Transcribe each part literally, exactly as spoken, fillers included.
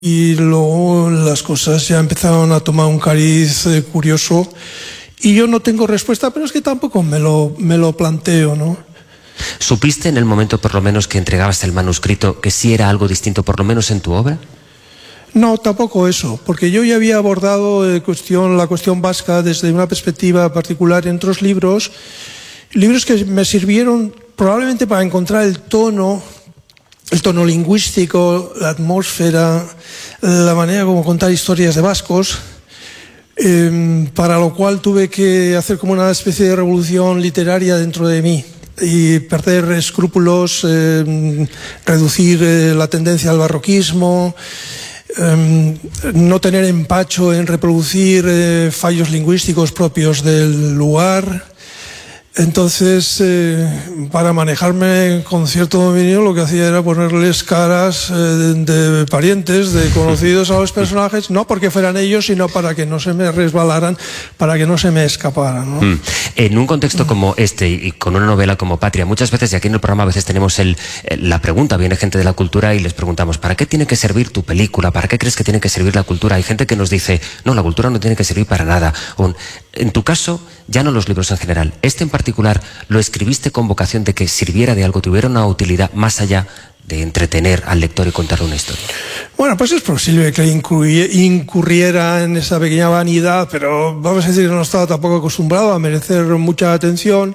y luego las cosas ya empezaron a tomar un cariz eh, curioso y yo no tengo respuesta, pero es que tampoco me lo, me lo planteo, ¿no? ¿Supiste en el momento, por lo menos, que entregabas el manuscrito, que sí era algo distinto, por lo menos en tu obra? No, tampoco eso, porque yo ya había abordado eh, cuestión, la cuestión vasca desde una perspectiva particular en otros libros, libros que me sirvieron probablemente para encontrar el tono, el tono lingüístico, la atmósfera, la manera como contar historias de vascos, eh, para lo cual tuve que hacer como una especie de revolución literaria dentro de mí y perder escrúpulos, eh, reducir eh, la tendencia al barroquismo, eh, no tener empacho en reproducir eh, fallos lingüísticos propios del lugar. Entonces, eh, para manejarme con cierto dominio, lo que hacía era ponerles caras eh, de, de parientes, de conocidos a los personajes, no porque fueran ellos, sino para que no se me resbalaran, para que no se me escaparan, ¿no? Mm. En un contexto como este y con una novela como Patria, muchas veces, y aquí en el programa a veces tenemos el, la pregunta, viene gente de la cultura y les preguntamos, ¿para qué tiene que servir tu película? ¿Para qué crees que tiene que servir la cultura? Hay gente que nos dice, no, la cultura no tiene que servir para nada. O, en tu caso, ya no los libros en general, este en particular, ¿lo escribiste con vocación de que sirviera de algo, tuviera una utilidad más allá de entretener al lector y contarle una historia? Bueno, pues es posible que incurriera en esa pequeña vanidad, pero vamos a decir que no estaba tampoco acostumbrado a merecer mucha atención.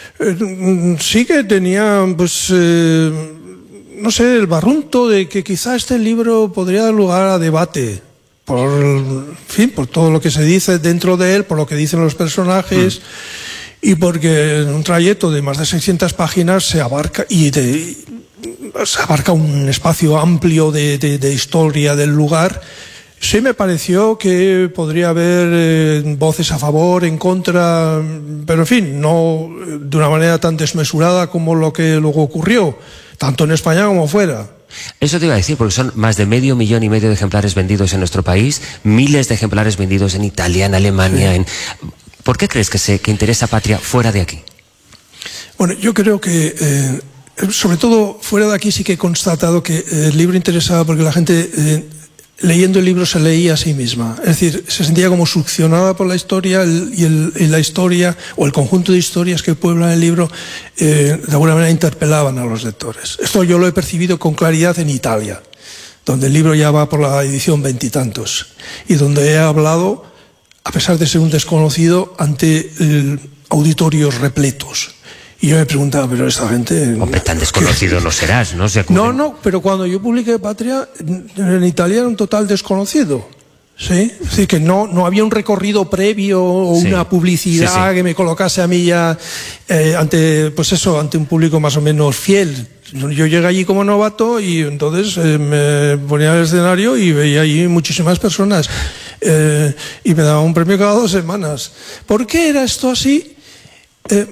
Eh, sí que tenía, pues, eh, no sé, el barrunto de que quizá este libro podría dar lugar a debate. Por, en fin, por todo lo que se dice dentro de él, por lo que dicen los personajes, mm. y porque en un trayecto de más de seiscientas páginas se abarca y de, se abarca un espacio amplio de, de, de historia del lugar. Sí me pareció que podría haber eh, voces a favor, en contra, pero en fin, no de una manera tan desmesurada como lo que luego ocurrió, tanto en España como fuera. Eso te iba a decir, porque son más de medio millón y medio de ejemplares vendidos en nuestro país, miles de ejemplares vendidos en Italia, en Alemania. Sí. En... ¿Por qué crees que se que interesa Patria fuera de aquí? Bueno, yo creo que, eh, sobre todo fuera de aquí sí que he constatado que el libro interesaba porque la gente, eh, leyendo el libro, se leía a sí misma. Es decir, se sentía como succionada por la historia el, y, el, y la historia, o el conjunto de historias que pueblan el libro, eh, de alguna manera interpelaban a los lectores. Esto yo lo he percibido con claridad en Italia, donde el libro ya va por la edición veintitantos, y donde he hablado, a pesar de ser un desconocido, ante eh, auditorios repletos. Y yo me preguntaba, pero esta gente... Hombre, tan desconocido ¿qué? No serás, ¿no? Se no, no, pero cuando yo publiqué Patria, en Italia era un total desconocido. ¿Sí? Es decir, que no, no había un recorrido previo o sí. una publicidad sí, sí. que me colocase a mí ya eh, ante, pues eso, ante un público más o menos fiel. Yo llegué allí como novato y entonces eh, me ponía al escenario y veía allí muchísimas personas eh, y me daba un premio cada dos semanas. ¿Por qué era esto así? Eh,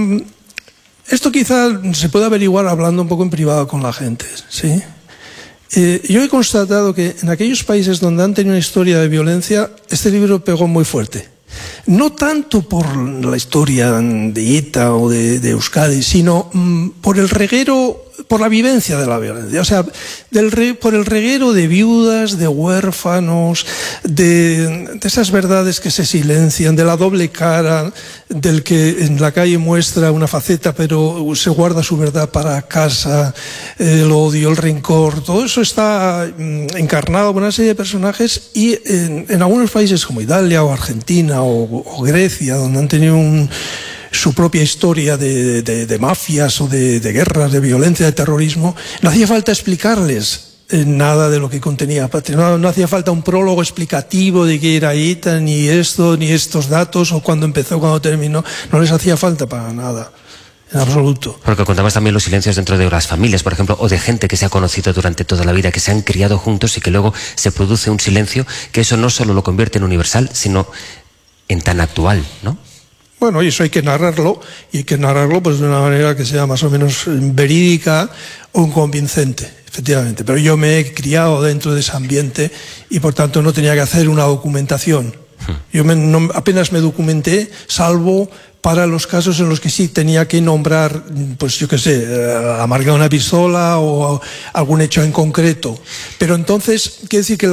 esto quizá se puede averiguar hablando un poco en privado con la gente, ¿sí? Eh, yo he constatado que en aquellos países donde han tenido una historia de violencia, este libro pegó muy fuerte. No tanto por la historia de ETA o de, de Euskadi, sino mm, por el reguero, por la vivencia de la violencia. O sea, del re, por el reguero de viudas, de huérfanos, de, de esas verdades que se silencian, de la doble cara, del que en la calle muestra una faceta pero se guarda su verdad para casa, el odio, el rencor, todo eso está mm, encarnado por una serie de personajes y en, en algunos países como Italia o Argentina o, o Grecia, donde han tenido un, su propia historia de, de, de mafias o de, de guerras, de violencia, de terrorismo, no hacía falta explicarles eh, nada de lo que contenía Patria. No, no hacía falta un prólogo explicativo de qué era ETA, ni esto, ni estos datos, o cuándo empezó, cuándo terminó. No les hacía falta para nada. En absoluto. Porque contabas también los silencios dentro de las familias, por ejemplo, o de gente que se ha conocido durante toda la vida, que se han criado juntos y que luego se produce un silencio, que eso no solo lo convierte en universal, sino en tan actual, ¿no? Bueno, y eso hay que narrarlo, y hay que narrarlo pues de una manera que sea más o menos verídica o convincente, efectivamente. Pero yo me he criado dentro de ese ambiente y por tanto no tenía que hacer una documentación. Yo me, no, apenas me documenté, salvo para los casos en los que sí tenía que nombrar, pues yo qué sé, la marca de una pistola o algún hecho en concreto. Pero entonces, quiere decir que